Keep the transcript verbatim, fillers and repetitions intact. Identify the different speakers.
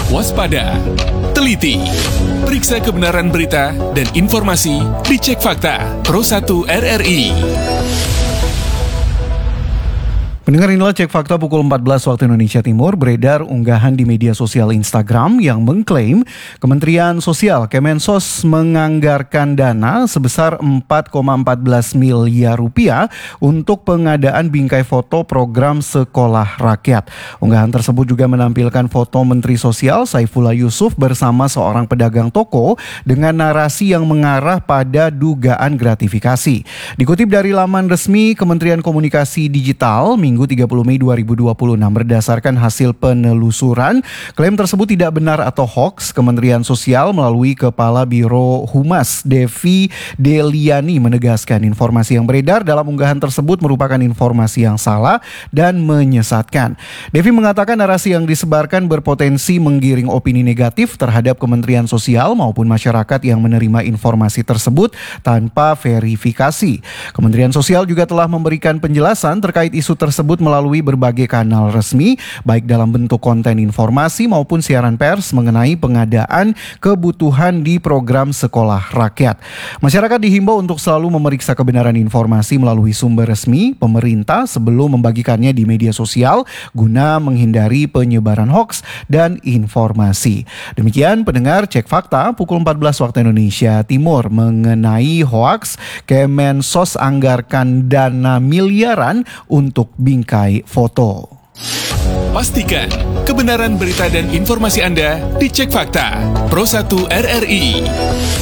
Speaker 1: waspada, teliti, periksa kebenaran berita dan informasi di Cek Fakta Pro satu R R I.
Speaker 2: Pendengar, inilah Cek Fakta pukul empat belas waktu Indonesia Timur. Beredar unggahan di media sosial Instagram yang mengklaim Kementerian Sosial Kemensos menganggarkan dana sebesar empat koma satu empat miliar rupiah untuk pengadaan bingkai foto program Sekolah Rakyat. Unggahan tersebut juga menampilkan foto Menteri Sosial Saifullah Yusuf bersama seorang pedagang toko dengan narasi yang mengarah pada dugaan gratifikasi. Dikutip dari laman resmi Kementerian Komunikasi Digital Minggu tiga puluh Mei dua ribu dua puluh enam, berdasarkan hasil penelusuran, klaim tersebut tidak benar atau hoax. Kementerian Sosial melalui Kepala Biro Humas Devi Deliani menegaskan informasi yang beredar dalam unggahan tersebut merupakan informasi yang salah dan menyesatkan. Devi mengatakan narasi yang disebarkan berpotensi menggiring opini negatif terhadap Kementerian Sosial maupun masyarakat yang menerima informasi tersebut tanpa verifikasi. Kementerian Sosial juga telah memberikan penjelasan terkait isu tersebut melalui berbagai kanal resmi, baik dalam bentuk konten informasi maupun siaran pers mengenai pengadaan kebutuhan di program Sekolah Rakyat. Masyarakat dihimbau untuk selalu memeriksa kebenaran informasi melalui sumber resmi pemerintah sebelum membagikannya di media sosial guna menghindari penyebaran hoaks dan informasi. Demikian pendengar Cek Fakta pukul empat belas waktu Indonesia Timur mengenai hoaks. Kemensos anggarkan dana miliaran untuk bingkai foto.
Speaker 1: Pastikan kebenaran berita dan informasi Anda di Cek Fakta Pro satu R R I.